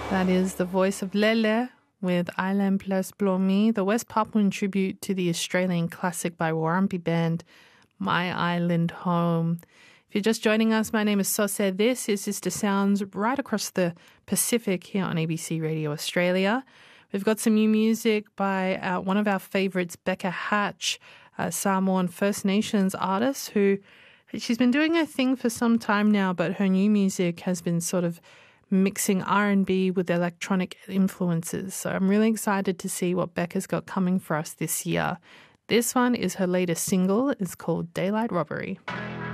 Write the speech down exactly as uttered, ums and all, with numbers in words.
That is the voice of Lele with Island Place Blomi, the West Papuan tribute to the Australian classic by Warumpi Band, My Island Home. If you're just joining us, my name is Sose. This is Sister Sounds right across the Pacific here on A B C Radio Australia. We've got some new music by uh, one of our favourites, Becca Hatch, a Samoan First Nations artist who she's been doing her thing for some time now, but her new music has been sort of mixing R and B with electronic influences. So I'm really excited to see what Becca's got coming for us this year. This one is her latest single. It's called Daylight Robbery.